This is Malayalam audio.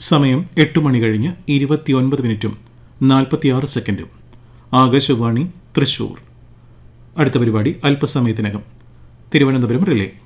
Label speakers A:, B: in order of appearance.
A: സമയം 8 മണി കഴിഞ്ഞ് 29 മിനിറ്റും 46 സെക്കൻഡും. ആകാശവാണി തൃശൂർ. അടുത്ത പരിപാടി അല്പസമയത്തിനകം. തിരുവനന്തപുരം റിലേ.